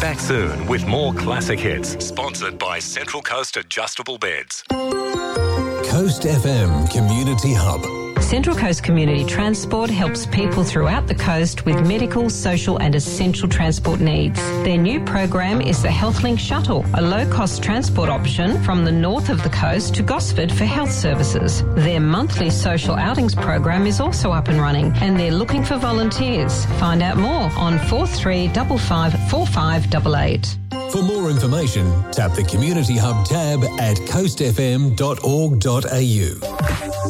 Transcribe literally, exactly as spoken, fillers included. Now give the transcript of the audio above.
back soon with more classic hits, sponsored by Central Coast Adjustable Beds. Coast F M Community Hub. Central Coast Community Transport helps people throughout the coast with medical, social and essential transport needs. Their new program is the HealthLink Shuttle, a low-cost transport option from the north of the coast to Gosford for health services. Their monthly social outings program is also up and running, and they're looking for volunteers. Find out more on four three five five four five eight eight. For more information, tap the Community Hub tab at coast f m dot org dot a u.